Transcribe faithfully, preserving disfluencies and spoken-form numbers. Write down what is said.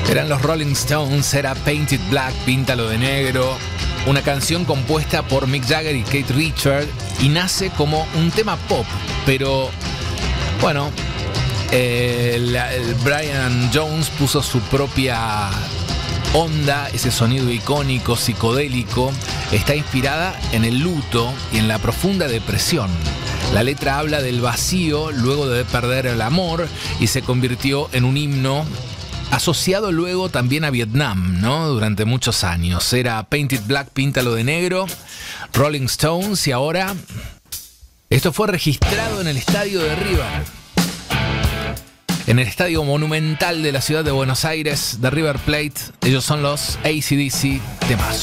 Eran los Rolling Stones, era Painted Black, Píntalo de Negro. Una canción compuesta por Mick Jagger y Keith Richards y nace como un tema pop, pero bueno, eh, el, el Brian Jones puso su propia onda, ese sonido icónico, psicodélico. Está inspirada en el luto y en la profunda depresión. La letra habla del vacío luego de perder el amor y se convirtió en un himno asociado luego también a Vietnam, ¿no? Durante muchos años. Era Painted Black, Píntalo de Negro, Rolling Stones, y ahora esto fue registrado en el estadio de River. En el estadio monumental de la ciudad de Buenos Aires, de River Plate. Ellos son los A C/D C de Mazo.